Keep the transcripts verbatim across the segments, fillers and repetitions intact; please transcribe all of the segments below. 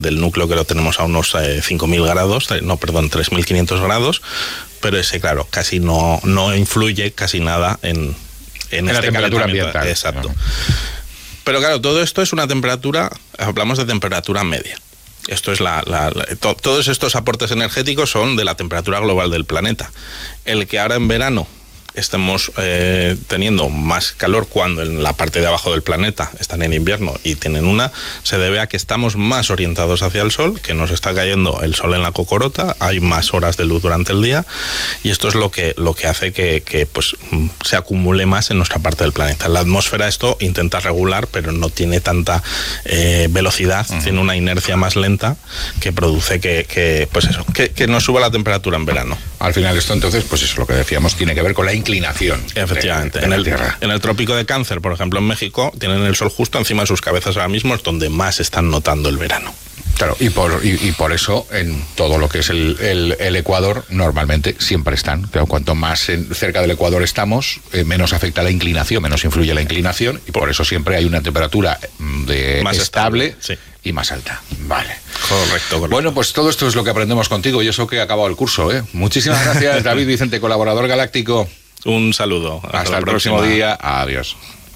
del núcleo que lo tenemos a unos eh, cinco mil grados, no, perdón, tres mil quinientos grados, pero ese, claro, casi no, no influye casi nada en, en, en este la temperatura ambiental. Exacto. Claro. Pero claro, todo esto es una temperatura, hablamos de temperatura media. Esto es la, la, la to, todos estos aportes energéticos son de la temperatura global del planeta. El que ahora en verano estemos eh, teniendo más calor cuando en la parte de abajo del planeta están en invierno y tienen una, se debe a que estamos más orientados hacia el sol, que nos está cayendo el sol en la cocorota, hay más horas de luz durante el día, y esto es lo que, lo que hace que, que pues, se acumule más en nuestra parte del planeta. La atmósfera esto intenta regular, pero no tiene tanta eh, velocidad, uh-huh. tiene una inercia más lenta que produce que, que pues eso, que, que nos suba la temperatura en verano. Al final esto entonces, pues eso, lo que decíamos, tiene que ver con la inclinación. Efectivamente. De, de en, el, tierra. en el trópico de Cáncer, por ejemplo, en México, tienen el sol justo encima de sus cabezas ahora mismo, es donde más están notando el verano. Claro, y por, y, y por eso en todo lo que es el, el, el Ecuador, normalmente siempre están. Claro, cuanto más en, cerca del Ecuador estamos, eh, menos afecta la inclinación, menos influye la inclinación, y por eso siempre hay una temperatura de más estable, estable sí. y más alta. Vale. Correcto, correcto. Bueno, pues todo esto es lo que aprendemos contigo, y eso que ha acabado el curso, ¿eh? Muchísimas gracias, David Vicente, colaborador galáctico. Un saludo. Hasta, Hasta el próximo próxima. día. Adiós.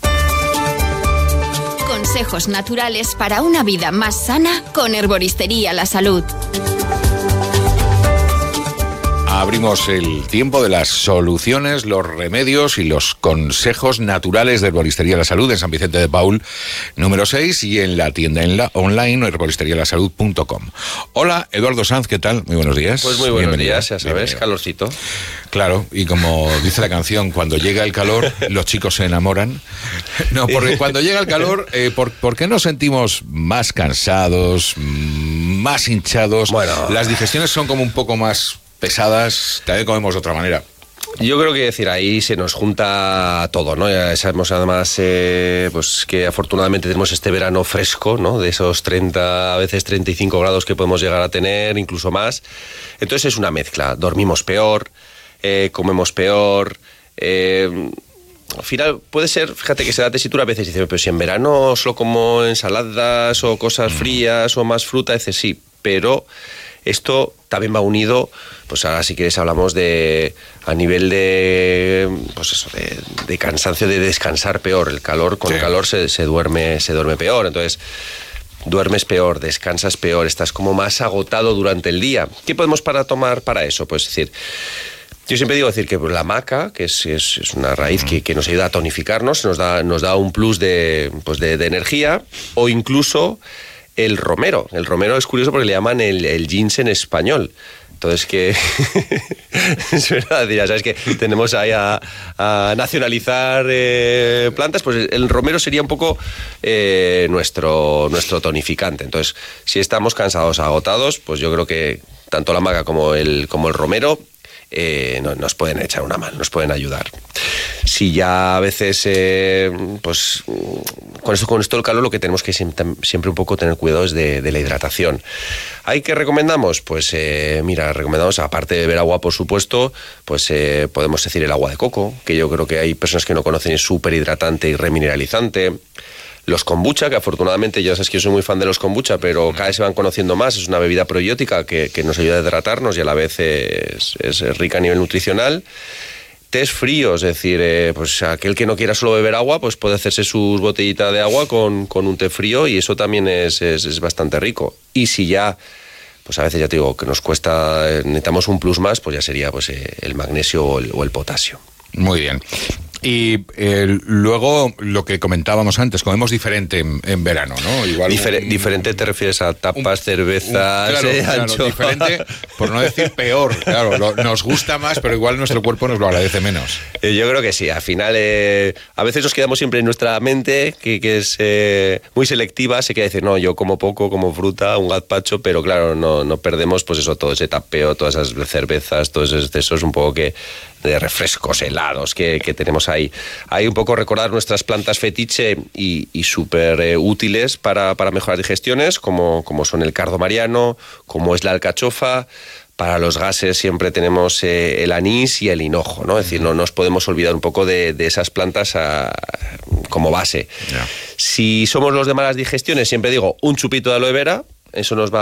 Consejos naturales para una vida más sana con Herboristería La Salud. Abrimos el tiempo de las soluciones, los remedios y los consejos naturales de Herboristería La Salud en San Vicente de Paúl, número seis, y en la tienda en la online herboristeria la salud punto com. Hola, Eduardo Sanz, ¿qué tal? Muy buenos días. Pues muy buenos Bienvenido. días, ya sabes, Bienvenido. calorcito. Claro, y como dice la canción, cuando llega el calor, los chicos se enamoran. No, porque cuando llega el calor, eh, ¿por, ¿por qué nos sentimos más cansados, más hinchados? Bueno, las digestiones son como un poco más pesadas, también comemos de otra manera. Yo creo que decir, ahí se nos junta todo, ¿no? Ya sabemos además eh, pues que afortunadamente tenemos este verano fresco, ¿no? De esos treinta, a veces treinta y cinco grados que podemos llegar a tener, incluso más. Entonces es una mezcla, dormimos peor, eh, comemos peor, eh, al final puede ser, fíjate que se da tesitura a veces, dice, pero si en verano solo como ensaladas o cosas frías o más fruta, dice sí, pero esto también va unido, pues ahora si quieres hablamos de, a nivel de, pues eso, de, de cansancio, de descansar peor, el calor, con sí. el calor se, se duerme, se duerme peor, entonces duermes peor, descansas peor, estás como más agotado durante el día. ¿Qué podemos para tomar para eso? Pues decir, yo siempre digo decir que la maca, que es, es, es una raíz que, que nos ayuda a tonificarnos, nos da, nos da un plus de, pues de, de energía, o incluso el romero. El romero es curioso porque le llaman el, el ginseng español. Entonces que es verdad, ya sabes que tenemos ahí a, a nacionalizar eh, plantas, pues el romero sería un poco eh, nuestro, nuestro tonificante. Entonces, si estamos cansados, agotados, pues yo creo que tanto la maca como el, como el romero Eh, no, nos pueden echar una mano, nos pueden ayudar. Si ya a veces, eh, pues con esto, con esto del calor, lo que tenemos que siempre, siempre un poco tener cuidado es de, de la hidratación. ¿Hay qué recomendamos? Pues eh, mira, recomendamos, aparte de beber agua, por supuesto, pues eh, podemos decir el agua de coco, que yo creo que hay personas que no conocen, es súper hidratante y remineralizante. Los kombucha, que afortunadamente ya sabes que yo soy muy fan de los kombucha, pero cada vez se van conociendo más. Es una bebida probiótica que, que nos ayuda a hidratarnos y a la vez es, es rica a nivel nutricional. Tés fríos, es decir, eh, pues aquel que no quiera solo beber agua, pues puede hacerse su botellita de agua con, con un té frío, y eso también es, es, es bastante rico. Y si ya, pues a veces ya te digo que nos cuesta, necesitamos un plus más, pues ya sería pues eh, el magnesio o el, o el potasio. Muy bien. Y eh, luego, lo que comentábamos antes, comemos diferente en, en verano, ¿no? Igual Difer- un, diferente te refieres a tapas, un, cervezas, un, claro, eh, claro, ancho. Diferente, por no decir peor, claro, lo, nos gusta más, pero igual nuestro cuerpo nos lo agradece menos. Eh, yo creo que sí, al final, eh, a veces nos quedamos siempre en nuestra mente, que, que es eh, muy selectiva, se queda decir, no, yo como poco, como fruta, un gazpacho, pero claro, no, no perdemos pues eso, todo ese tapeo, todas esas cervezas, todos esos excesos un poco que de refrescos helados que, que tenemos ahí. Hay un poco recordar nuestras plantas fetiche y, y súper eh, útiles para, para mejorar digestiones, como, como son el cardo mariano, como es la alcachofa. Para los gases siempre tenemos eh, el anís y el hinojo, ¿no? Es decir, no nos podemos olvidar un poco de, de esas plantas a, como base. Yeah. Si somos los de malas digestiones, siempre digo un chupito de aloe vera, eso nos va